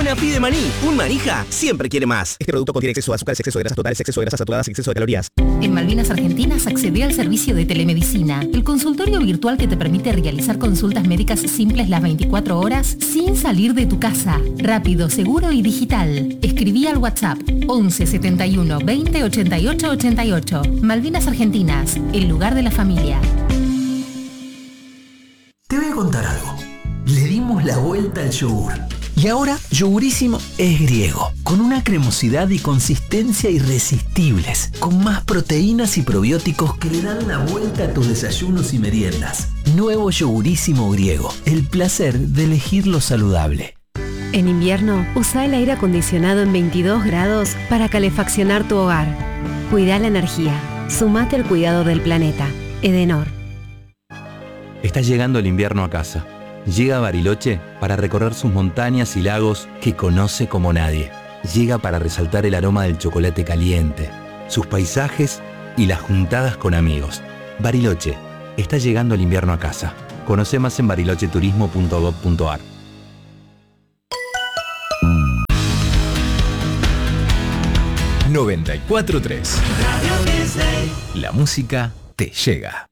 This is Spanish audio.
Mona pide maní. Un manija siempre quiere más. Este producto contiene exceso de azúcar, exceso de grasas totales, exceso de grasas saturadas y exceso de calorías. En Malvinas Argentinas accedé al servicio de telemedicina, el consultorio virtual que te permite realizar consultas médicas simples las 24 horas sin salir de tu casa. Rápido, seguro y digital. Escribí al WhatsApp 11 71 20 88 88. Malvinas Argentinas, el lugar de la familia. Te voy a contar algo. Le dimos la vuelta al yogur. Y ahora Yogurísimo es griego, con una cremosidad y consistencia irresistibles, con más proteínas y probióticos que le dan la vuelta a tus desayunos y meriendas. Nuevo Yogurísimo griego, el placer de elegir lo saludable. En invierno, usa el aire acondicionado en 22 grados para calefaccionar tu hogar. Cuida la energía. Sumate al cuidado del planeta. Edenor. Está llegando el invierno a casa. Llega a Bariloche para recorrer sus montañas y lagos que conoce como nadie. Llega para resaltar el aroma del chocolate caliente, sus paisajes y las juntadas con amigos. Bariloche, está llegando el invierno a casa. Conoce más en barilocheturismo.gov.ar. ...94.3... La música te llega.